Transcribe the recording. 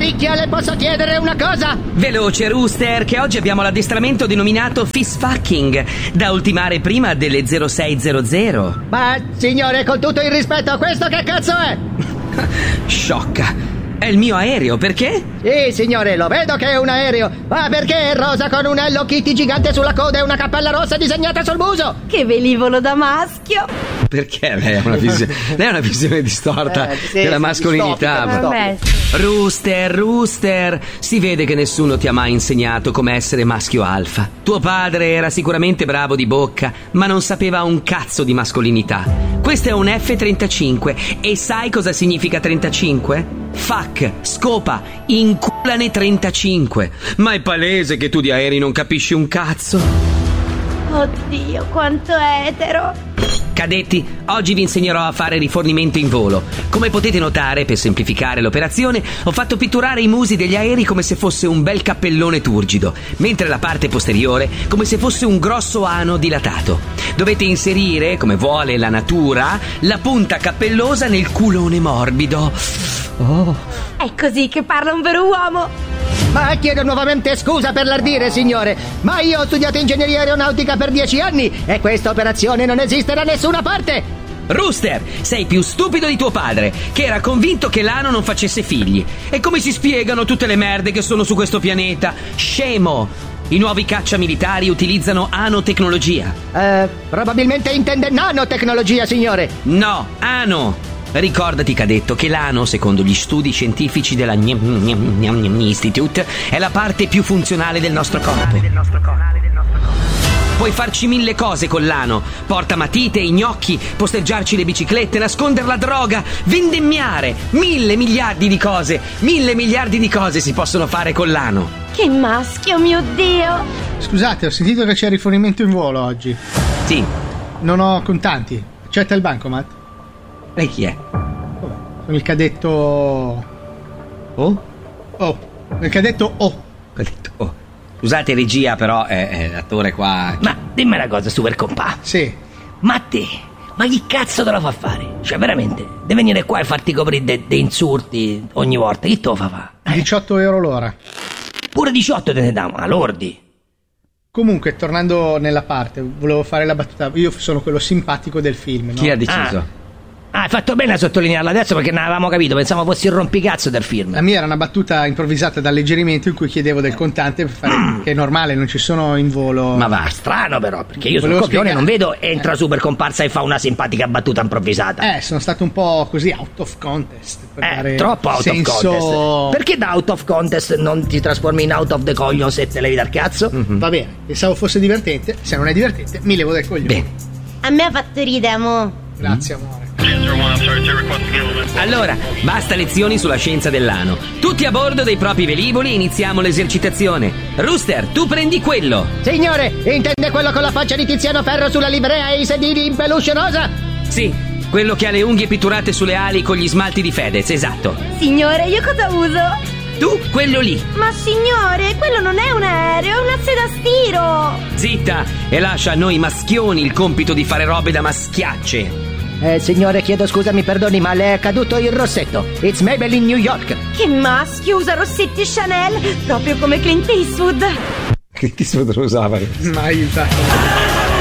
Picchia, le posso chiedere una cosa? Veloce, Rooster, che oggi abbiamo l'addestramento denominato Fist Fucking, da ultimare prima delle 0600. Ma, signore, con tutto il rispetto, questo che cazzo è? Sciocca. È il mio aereo, perché? Sì, signore, lo vedo che è un aereo. Ma perché è rosa con un Hello Kitty gigante sulla coda e una cappella rossa disegnata sul muso? Che velivolo da maschio. Perché lei ha una visione distorta della mascolinità. Vabbè. Rooster, si vede che nessuno ti ha mai insegnato come essere maschio alfa. Tuo padre era sicuramente bravo di bocca, ma non sapeva un cazzo di mascolinità. Questo è un F-35 e sai cosa significa 35? Fuck, scopa, inculane 35. Ma è palese che tu di aerei non capisci un cazzo. Oddio, quanto è etero. Cadetti, oggi vi insegnerò a fare rifornimento in volo. Come potete notare, per semplificare l'operazione, ho fatto pitturare i musi degli aerei come se fosse un bel cappellone turgido, mentre la parte posteriore come se fosse un grosso ano dilatato. Dovete inserire, come vuole la natura, la punta cappellosa nel culone morbido. Oh. È così che parla un vero uomo. Ma chiedo nuovamente scusa per l'ardire, signore, ma io ho studiato ingegneria aeronautica per 10 anni e questa operazione non esiste da nessuna parte. Rooster, sei più stupido di tuo padre, che era convinto che l'ano non facesse figli. E come si spiegano tutte le merde che sono su questo pianeta? Scemo! I nuovi caccia militari utilizzano anotecnologia. Probabilmente intende nanotecnologia, signore. No, ano! Ricordati, cadetto, che l'ano, secondo gli studi scientifici della Institute, è la parte più funzionale del nostro corpo. Puoi farci 1000 cose con l'ano: porta matite, i gnocchi, posteggiarci le biciclette, nascondere la droga, vendemmiare. 1000 miliardi di cose. 1000 miliardi di cose si possono fare con l'ano. Che maschio, mio Dio. Scusate, ho sentito che c'è rifornimento in volo oggi. Sì. Non ho contanti. Accetta il bancomat? Lei chi è? Sono il cadetto... Oh? Il cadetto O. Cadetto O. Scusate, regia, però è l'attore qua. Ma dimmi una cosa, super compà. Sì. Ma te, ma chi cazzo te la fa fare? Cioè, veramente, devi venire qua e farti coprire dei insulti ogni volta. Chi te lo fa? 18 euro l'ora. Pure 18 te ne dà, ma lordi. Comunque, tornando nella parte, volevo fare la battuta. Io sono quello simpatico del film, no? Chi ha deciso? Hai fatto bene a sottolinearla adesso, perché non avevamo capito, pensavo fossi il rompicazzo del film. La mia era una battuta improvvisata d'alleggerimento in cui chiedevo del contante per fare, che è normale, non ci sono in volo. Ma va, strano però, perché io sul Volevo copione spiegare. non vedo entra super comparsa e fa una simpatica battuta improvvisata. Sono stato un po' così out of contest per dare Troppo out senso... of contest. Perché da out of contest non ti trasformi in out of the coglions e te levi dal cazzo? Va bene, pensavo fosse divertente, se non è divertente mi levo dal coglione. Bene. A me ha fatto ridere, amo. Grazie amore. Allora, basta lezioni sulla scienza dell'ano. Tutti a bordo dei propri velivoli e iniziamo l'esercitazione. Rooster, tu prendi quello. Signore, intende quello con la faccia di Tiziano Ferro sulla livrea e i sedili in peluche rosa? Sì, quello che ha le unghie pitturate sulle ali con gli smalti di Fedez, esatto. Signore, io cosa uso? Tu, quello lì. Ma signore, quello non è un aereo, è una sedastiro. Zitta, e lascia a noi maschioni il compito di fare robe da maschiacce. Signore, chiedo scusa, mi perdoni, ma le è caduto il rossetto. It's Maybelline New York. Che maschio, usa rossetti Chanel, proprio come Clint Eastwood. Che ti lo usava? Mai aiutato.